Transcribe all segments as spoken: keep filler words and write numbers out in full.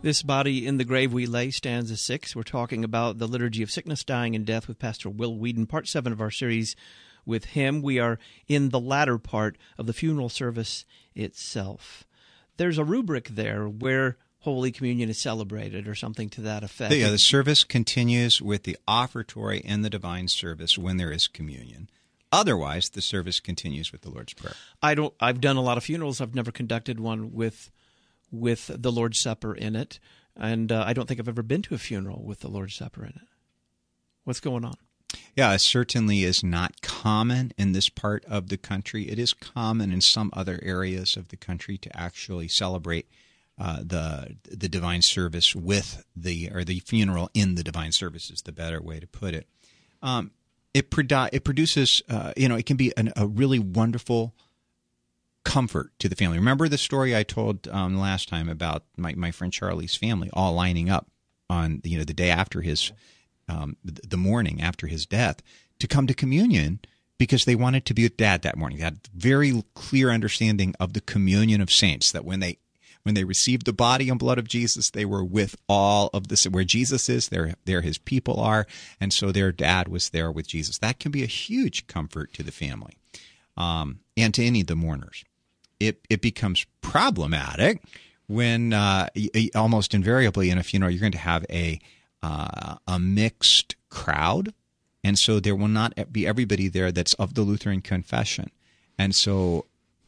This Body in the Grave We Lay, stanza six. We're talking about the Liturgy of Sickness, Dying, and Death with Pastor Will Whedon, part seven of our series with him. We are in the latter part of the funeral service itself. There's a rubric there where Holy Communion is celebrated or something to that effect. Yeah, the service continues with the offertory and the divine service when there is communion. Otherwise, the service continues with the Lord's Prayer. I don't. I've done a lot of funerals. I've never conducted one with with the Lord's Supper in it, and uh, I don't think I've ever been to a funeral with the Lord's Supper in it. What's going on? Yeah, it certainly is not common in this part of the country. It is common in some other areas of the country to actually celebrate uh, the the divine service with the or the funeral in the divine service is the better way to put it. Um, it produ- it produces uh, you know it can be an, a really wonderful comfort to the family. Remember the story I told um, last time about my, my friend Charlie's family all lining up on you know the day after his um, the morning after his death to come to communion because they wanted to be with Dad that morning. They had very clear understanding of the communion of saints, that when they when they received the body and blood of Jesus, they were with all of this. Where Jesus is, there there his people are, and so their dad was there with Jesus. That can be a huge comfort to the family um, and to any of the mourners. It it becomes problematic when uh, almost invariably in a funeral you're going to have a uh, a mixed crowd, and so there will not be everybody there that's of the Lutheran confession, and so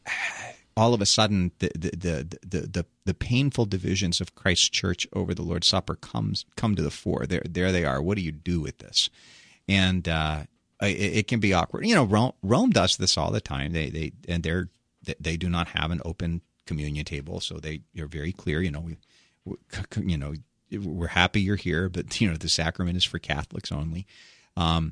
all of a sudden the the the the, the, the painful divisions of Christ's Church over the Lord's Supper comes come to the fore. There there they are. What do you do with this? And uh, it, it can be awkward. You know, Rome, Rome does this all the time. They they and they're They do not have an open communion table, so they are very clear. You know, we, we, you know, we're happy you're here, but you know, the sacrament is for Catholics only. Um,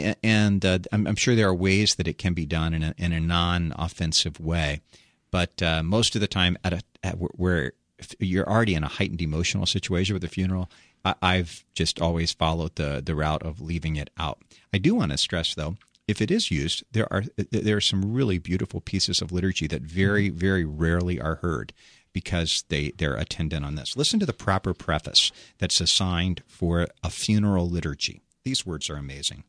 and uh, I'm, I'm sure there are ways that it can be done in a, in a non-offensive way, but uh, most of the time, at a at where you're already in a heightened emotional situation with a funeral, I, I've just always followed the the route of leaving it out. I do want to stress, though, if it is used, there are there are some really beautiful pieces of liturgy that very, very rarely are heard because they, they're attendant on this. Listen to the proper preface that's assigned for a funeral liturgy. These words are amazing.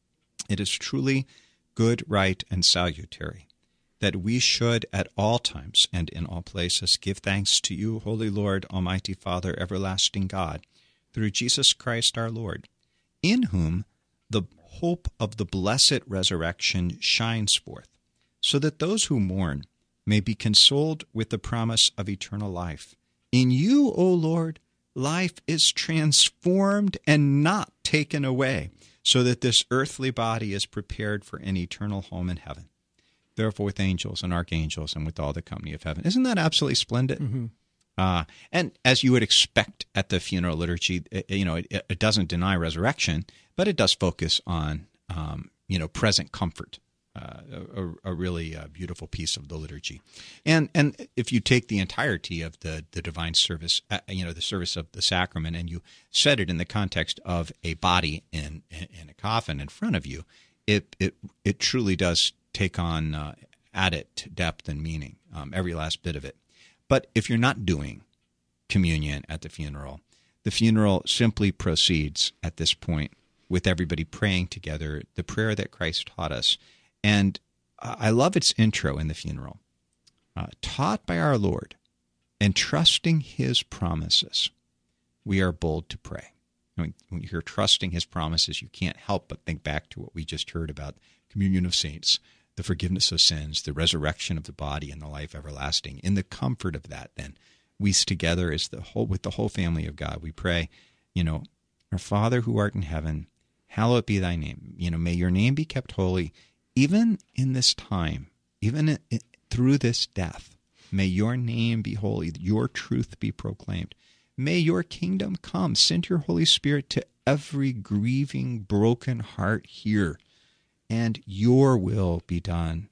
It is truly good, right, and salutary that we should at all times and in all places give thanks to you, Holy Lord, Almighty Father, everlasting God, through Jesus Christ our Lord, in whom the hope of the blessed resurrection shines forth, so that those who mourn may be consoled with the promise of eternal life. In you, O Lord, life is transformed and not taken away, so that this earthly body is prepared for an eternal home in heaven. Therefore, with angels and archangels and with all the company of heaven. Isn't that absolutely splendid? Mm-hmm. Uh, and as you would expect at the funeral liturgy, it, you know, it, it doesn't deny resurrection, but it does focus on, um, you know, present comfort, uh, a, a really uh, beautiful piece of the liturgy. And and if you take the entirety of the, the divine service, uh, you know, the service of the sacrament, and you set it in the context of a body in in a coffin in front of you, it it it truly does take on uh, added depth and meaning, um, every last bit of it. But if you're not doing communion at the funeral, the funeral simply proceeds at this point with everybody praying together the prayer that Christ taught us. And I love its intro in the funeral. Uh, taught by our Lord and trusting his promises, we are bold to pray. When you hear trusting his promises, you can't help but think back to what we just heard about communion of saints, the forgiveness of sins, the resurrection of the body, and the life everlasting. In the comfort of that, then, we together as the whole with the whole family of God, we pray, you know, our Father who art in heaven, hallowed be thy name. You know, may your name be kept holy, even in this time, even in, in, through this death. May your name be holy, your truth be proclaimed. May your kingdom come. Send your Holy Spirit to every grieving, broken heart here, and your will be done.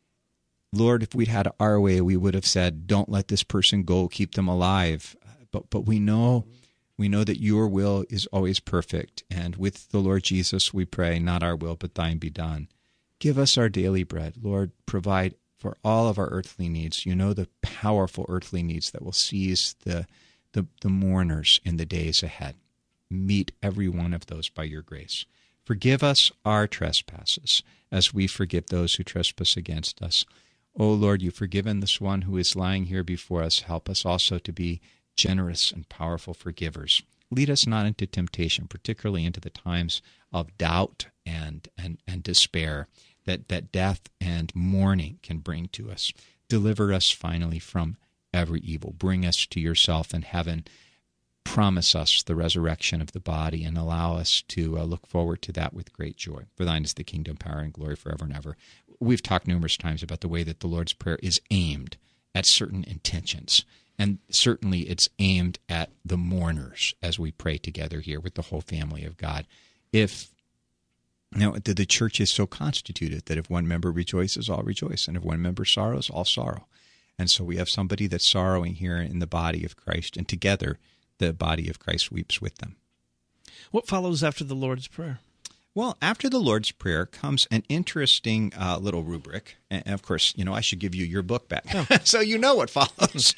Lord, if we'd had our way, we would have said, don't let this person go, keep them alive. But but we know, we know that your will is always perfect. And with the Lord Jesus, we pray, not our will, but thine be done. Give us our daily bread. Lord, provide for all of our earthly needs. You know the powerful earthly needs that will seize the the, the mourners in the days ahead. Meet every one of those by your grace. Forgive us our trespasses, as we forgive those who trespass against us. O Lord, you've forgiven this one who is lying here before us. Help us also to be generous and powerful forgivers. Lead us not into temptation, particularly into the times of doubt and and, and despair that, that death and mourning can bring to us. Deliver us finally from every evil. Bring us to yourself in heaven. Promise us the resurrection of the body and allow us to uh, look forward to that with great joy. For thine is the kingdom, power, and glory forever and ever. We've talked numerous times about the way that the Lord's Prayer is aimed at certain intentions. And certainly it's aimed at the mourners as we pray together here with the whole family of God. If now the, the church is so constituted that if one member rejoices, all rejoice. And if one member sorrows, all sorrow. And so we have somebody that's sorrowing here in the body of Christ, and together the body of Christ weeps with them. What follows after the Lord's Prayer? Well, after the Lord's Prayer comes an interesting uh, little rubric. And of course, you know, I should give you your book back. Oh. So you know what follows.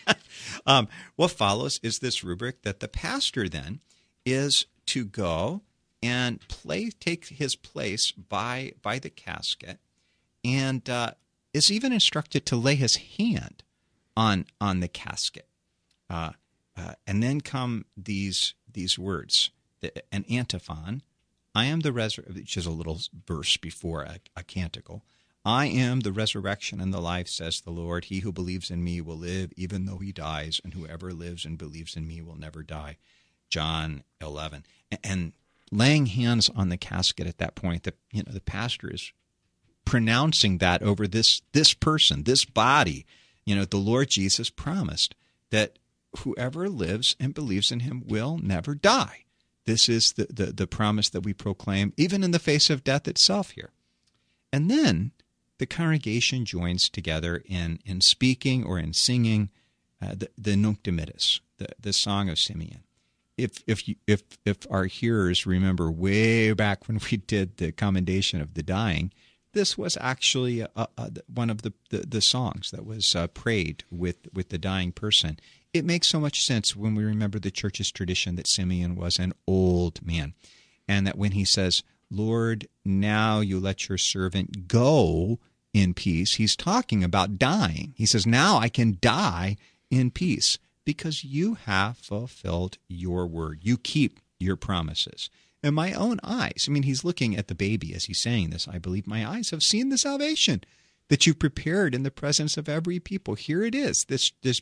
um, what follows is this rubric that the pastor then is to go and play, take his place by, by the casket, and uh, is even instructed to lay his hand on, on the casket. Uh, uh, and then come these, these words, an antiphon. I am the resurrection, which is a little verse before a, a canticle. I am the resurrection and the life, says the Lord. He who believes in me will live even though he dies, and whoever lives and believes in me will never die. John eleven. And, and laying hands on the casket at that point, the, you know, the pastor is pronouncing that over this, this person, this body. You know, the Lord Jesus promised that whoever lives and believes in him will never die. This is the, the, the promise that we proclaim, even in the face of death itself here. And then the congregation joins together in, in speaking or in singing uh, the, the Nunc Dimittis, the, the Song of Simeon. If if you, if if our hearers remember way back when we did the commendation of the dying, this was actually a, a, one of the, the, the songs that was uh, prayed with, with the dying person. It makes so much sense when we remember the church's tradition that Simeon was an old man, and that when he says, Lord, now you let your servant go in peace, he's talking about dying. He says, now I can die in peace because you have fulfilled your word. You keep your promises. And my own eyes, I mean, he's looking at the baby as he's saying this. I believe my eyes have seen the salvation that you prepared in the presence of every people. Here it is, this this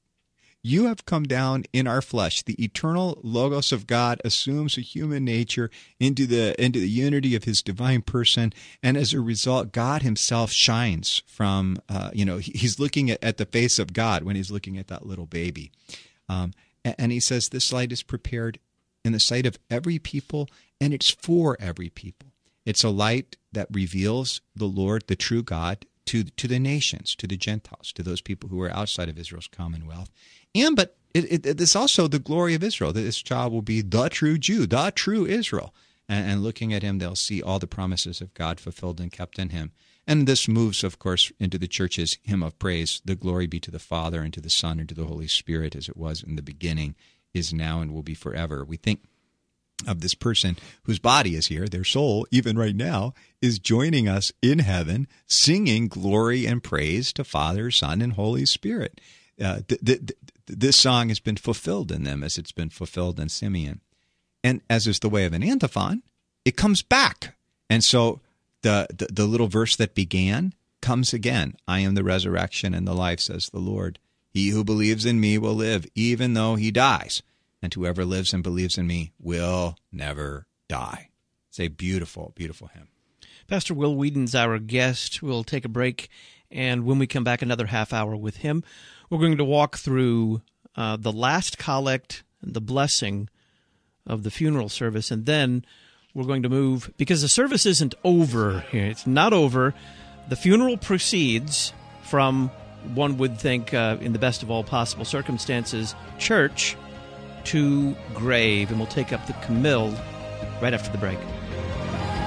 you have come down in our flesh. The eternal Logos of God assumes a human nature into the into the unity of his divine person, and as a result, God himself shines from, uh, you know, he's looking at, at the face of God when he's looking at that little baby. Um, and, and he says, this light is prepared in the sight of every people, and it's for every people. It's a light that reveals the Lord, the true God, to, to the nations, to the Gentiles, to those people who are outside of Israel's commonwealth. And but it, it, it's also the glory of Israel, that this child will be the true Jew, the true Israel. And, and looking at him, they'll see all the promises of God fulfilled and kept in him. And this moves, of course, into the church's hymn of praise. The glory be to the Father, and to the Son, and to the Holy Spirit, as it was in the beginning, is now, and will be forever. We think of this person whose body is here, their soul, even right now, is joining us in heaven, singing glory and praise to Father, Son, and Holy Spirit. Uh, th- th- th- this song has been fulfilled in them as it's been fulfilled in Simeon. And as is the way of an antiphon, it comes back. And so the, the, the little verse that began comes again. I am the resurrection and the life, says the Lord. He who believes in me will live, even though he dies. And whoever lives and believes in me will never die. It's a beautiful, beautiful hymn. Pastor Will Weedon's our guest. We'll take a break, and when we come back, another half hour with him. We're going to walk through uh, the last collect and the blessing of the funeral service, and then we're going to move, because the service isn't over here. It's not over. The funeral proceeds from, one would think, uh, in the best of all possible circumstances, church to grave, and we'll take up the Camille right after the break.